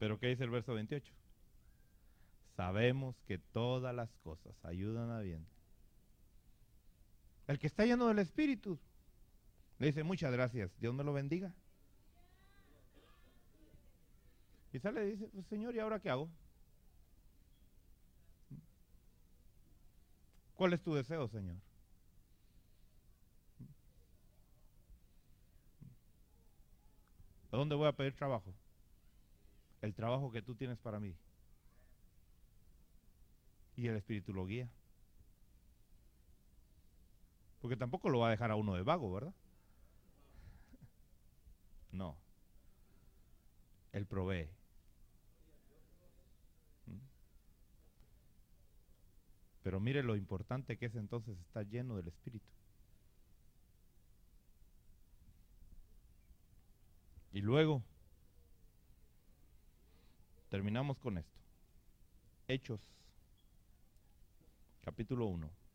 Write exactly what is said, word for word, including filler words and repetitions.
Pero ¿qué dice el verso veintiocho? Sabemos que todas las cosas ayudan a bien. El que está lleno del Espíritu le dice muchas gracias, Dios me lo bendiga. Y sale y dice, pues Señor, ¿y ahora qué hago? ¿Cuál es tu deseo, Señor? ¿A dónde voy a pedir trabajo? El trabajo que tú tienes para mí. Y el Espíritu lo guía. Porque tampoco lo va a dejar a uno de vago, ¿verdad? No. Él provee. Pero mire lo importante que es entonces estar lleno del Espíritu. Y luego, terminamos con esto. Hechos, capítulo uno.